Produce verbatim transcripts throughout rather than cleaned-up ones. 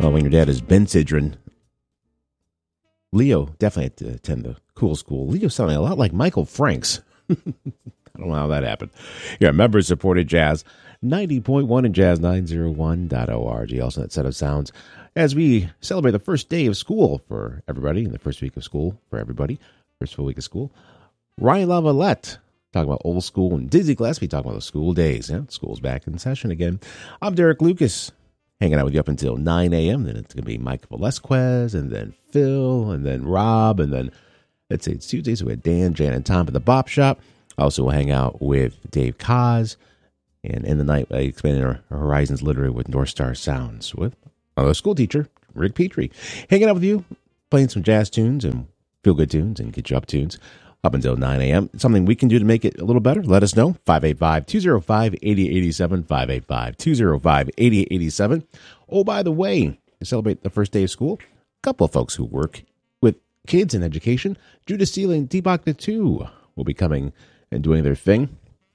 Well, when your dad is Ben Sidran, Leo definitely had to attend the cool school. Leo sounding a lot like Michael Franks. I don't know how that happened. Yeah, members supported Jazz ninety point one and Jazz nine oh one dot org. Also, that set of sounds as we celebrate the first day of school for everybody, and the first week of school for everybody, first full week of school. Ryan Lavalette talking about old school, and Dizzy Gillespie talking about the school days. Yeah, school's back in session again. I'm Derek Lucas, hanging out with you up until nine a.m. Then it's going to be Mike Velasquez, and then Phil, and then Rob, and then let's say it's Tuesday, so we had Dan, Jan, and Tom at the Bop Shop. Also, we'll hang out with Dave Kaz, and in the night, uh, expanding our horizons literally with North Star Sounds with another school teacher, Rick Petrie. Hanging out with you, playing some jazz tunes and feel-good tunes and get you up tunes up until nine a.m. Something we can do to make it a little better, let us know. five eight five, two oh five, eight oh eight seven, five eight five, two oh five, eight oh eight seven. Oh, by the way, to celebrate the first day of school, a couple of folks who work with kids in education, Judah Steele and Deepak the two, will be coming and doing their thing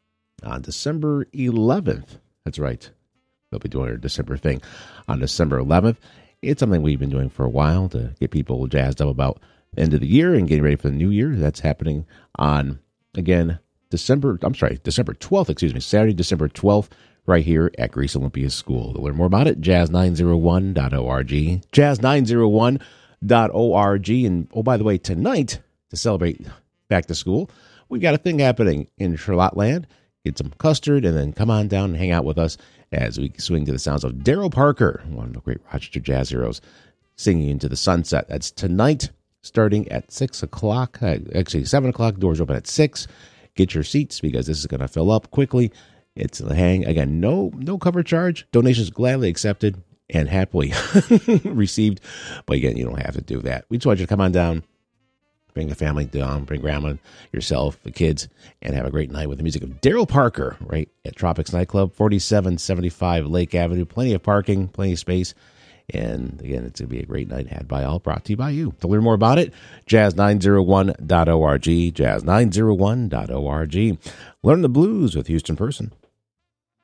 on December eleventh. That's right. They'll be doing their December thing on December eleventh. It's something we've been doing for a while to get people jazzed up about the end of the year and getting ready for the new year. That's happening on, again, December, I'm sorry, December twelfth, excuse me, Saturday, December twelfth, right here at Grace Olympia School. To learn more about it, jazz nine oh one dot org, jazz nine oh one dot org. And, oh, by the way, tonight, to celebrate back to school, we've got a thing happening in Charlotteland. Get some custard and then come on down and hang out with us as we swing to the sounds of Daryl Parker, one of the great Rochester jazz heroes, singing into the sunset. That's tonight, starting at six o'clock. Uh, actually, seven o'clock. Doors open at six. Get your seats because this is going to fill up quickly. It's a hang. Again, no no cover charge. Donations gladly accepted and happily received. But again, you don't have to do that. We just want you to come on down. Bring the family down, bring grandma, yourself, the kids, and have a great night with the music of Daryl Parker, right at Tropics Nightclub, forty-seven seventy-five Lake Avenue. Plenty of parking, plenty of space. And again, it's going to be a great night had by all, brought to you by you. To learn more about it, jazz nine oh one dot org, jazz nine oh one dot org. Learn the blues with Houston Person.